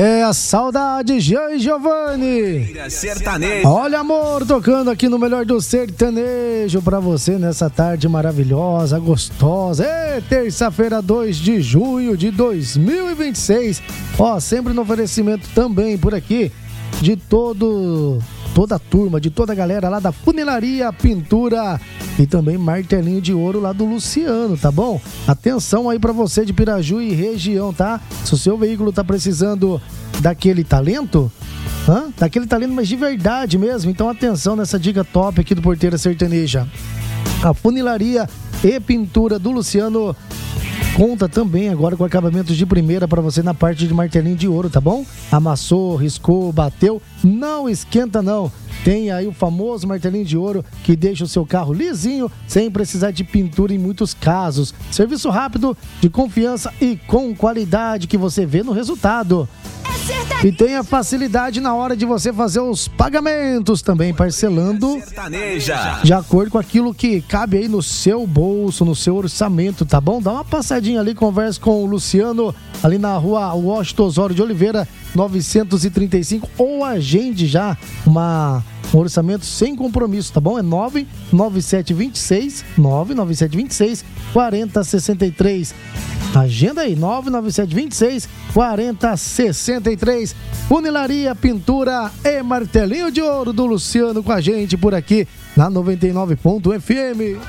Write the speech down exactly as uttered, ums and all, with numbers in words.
É a saudade, Jean e Giovanni. Olha, amor, tocando aqui no melhor do sertanejo pra você nessa tarde maravilhosa, gostosa. É terça-feira, dois de junho de dois mil e vinte e seis. Ó, sempre no oferecimento também por aqui de todo... toda a turma, de toda a galera lá da Funilaria Pintura e também Martelinho de Ouro lá do Luciano, tá bom? Atenção aí pra você de Piraju e região, tá? Se o seu veículo tá precisando daquele talento, hã? Daquele talento, mas de verdade mesmo, então atenção nessa dica top aqui do Porteira Sertaneja. A Funilaria e Pintura do Luciano conta também agora com acabamentos de primeira para você na parte de martelinho de ouro, tá bom? Amassou, riscou, bateu, não esquenta não. Tem aí o famoso martelinho de ouro que deixa o seu carro lisinho, sem precisar de pintura em muitos casos. Serviço rápido, de confiança e com qualidade que você vê no resultado. E tem a facilidade na hora de você fazer os pagamentos também, parcelando de acordo com aquilo que cabe aí no seu bolso, no seu orçamento, tá bom? Dá uma passadinha ali, conversa com o Luciano, ali na rua Washington Osório de Oliveira, novecentos e trinta e cinco, ou agende já uma, um orçamento sem compromisso, tá bom? É nove nove sete dois seis, nove nove sete dois seis, quatro zero seis três. Agenda aí, nove nove sete dois seis, quatro zero seis três. Funilaria, Pintura e Martelinho de Ouro do Luciano com a gente por aqui na noventa e nove ponto F M.